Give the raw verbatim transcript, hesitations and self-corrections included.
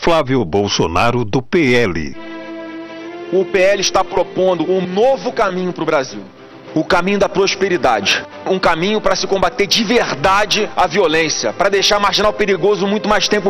Flávio Bolsonaro, do P L. O P L está propondo um novo caminho para o Brasil. O caminho da prosperidade. Um caminho para se combater de verdade a violência, para deixar a marginal perigoso muito mais tempo